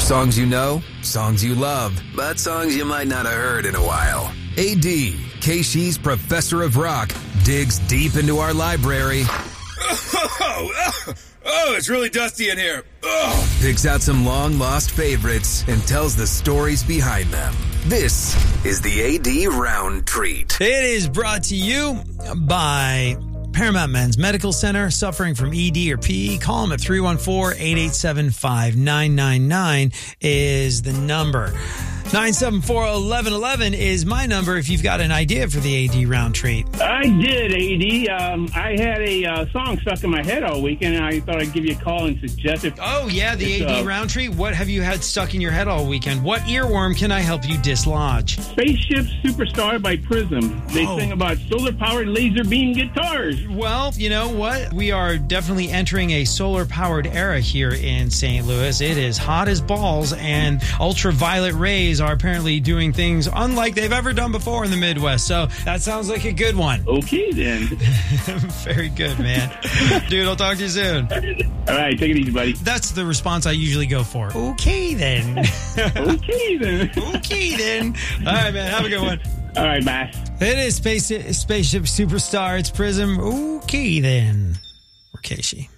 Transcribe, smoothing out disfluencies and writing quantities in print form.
Songs you know, songs you love, but songs you might not have heard in a while. A.D., Keishi's Professor of Rock, digs deep into our library. Oh, it's really dusty in here. Picks out some long-lost favorites and tells the stories behind them. This is the A.D. Round Treat. It is brought to you by Paramount Men's Medical Center. Suffering from ED or PE, call them at 314-887-5999 is the number. 974-1111 is my number if you've got an idea for the AD Round Treat. I did, AD. I had a song stuck in my head all weekend, and I thought I'd give you a call and suggest it. Oh, yeah, the AD Round Treat. What have you had stuck in your head all weekend? What earworm can I help you dislodge? Spaceship Superstar by Prism. They sing about solar-powered laser beam guitars. Well, you know what? We are definitely entering a solar-powered era here in St. Louis. It is hot as balls, and ultraviolet rays are apparently doing things unlike they've ever done before in the Midwest. So that sounds like a good one. Okay, then. Very good, man. Dude, I'll talk to you soon. All right, take it easy, buddy. That's the response I usually go for. Okay, then. Okay, then. Okay, then. All right, man. Have a good one. All right, bye. It is Spaceship Superstar. It's Prism. Okay, then. We're Casey.